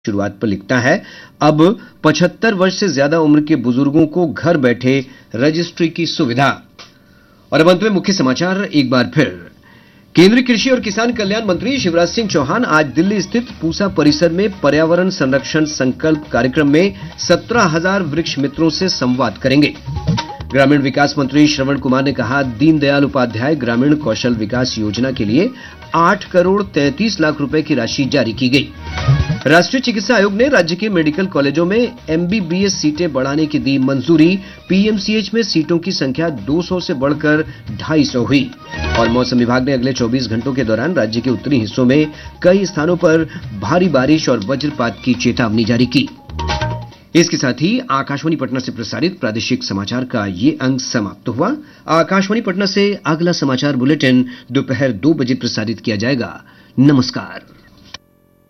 शुरुआत पर लिखता है, अब 75 वर्ष से ज्यादा उम्र के बुजुर्गों को घर बैठे रजिस्ट्री की सुविधा। और अब अंत में मुख्य समाचार एक बार फिर। केंद्रीय कृषि और किसान कल्याण मंत्री शिवराज सिंह चौहान आज दिल्ली स्थित पूसा परिसर में पर्यावरण संरक्षण संकल्प कार्यक्रम में 17,000 वृक्ष मित्रों से संवाद करेंगे। ग्रामीण विकास मंत्री श्रवण कुमार ने कहा, दीनदयाल उपाध्याय ग्रामीण कौशल विकास योजना के लिए 8 करोड़ 33 लाख रुपए की राशि जारी की गई। राष्ट्रीय चिकित्सा आयोग ने राज्य के मेडिकल कॉलेजों में एमबीबीएस सीटें बढ़ाने की दी मंजूरी। पीएमसीएच में सीटों की संख्या 200 से बढ़कर 250 हुई। और मौसम विभाग ने अगले 24 घंटों के दौरान राज्य के उत्तरी हिस्सों में कई स्थानों पर भारी बारिश और वज्रपात की चेतावनी जारी की। इसके साथ ही आकाशवाणी पटना से प्रसारित प्रादेशिक समाचार का ये अंक समाप्त हुआ। आकाशवाणी पटना से अगला समाचार बुलेटिन दोपहर 2 बजे प्रसारित किया जाएगा। नमस्कार।